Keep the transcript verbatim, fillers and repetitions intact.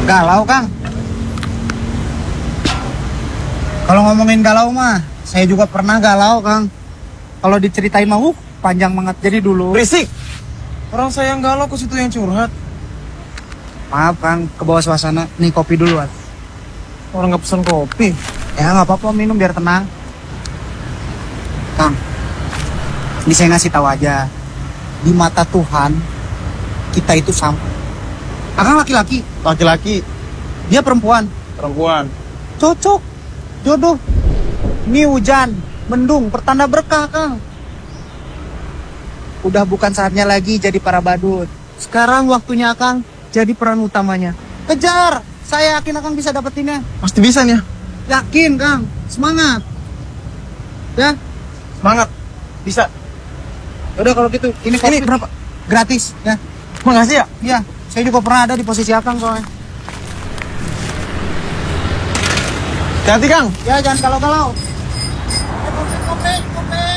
Galau, Kang. Kalau ngomongin galau mah, saya juga pernah galau, Kang. Kalau diceritain mah, uh, panjang banget. Jadi dulu. Berisik. Orang saya yang galau ke situ yang curhat. Maaf, Kang, ke bawah suasana. Nih kopi dulu, At. Orang nggak pesan kopi. Ya nggak apa-apa, minum biar tenang. Kang, ini saya ngasih tahu aja. Di mata Tuhan, kita itu sama. Akang laki-laki, Laki-laki, dia perempuan. perempuan. Cocok, jodoh. Ini hujan, mendung, pertanda berkah, Kang. Udah bukan saatnya lagi jadi para badut. Sekarang waktunya Akang jadi peran utamanya. Kejar, saya yakin Akang bisa dapetinnya. Pasti bisa nih. Yakin, Kang. Semangat. Ya, Semangat. Bisa. udah kalau gitu. Ini kopi Ini berapa? gratis, ya. Makasih ya. Iya, saya juga pernah ada di posisi Akang soalnya. Hati-hati Kang. Ya, jangan kalau-kalau. Eh, kopi, kopi, kopi.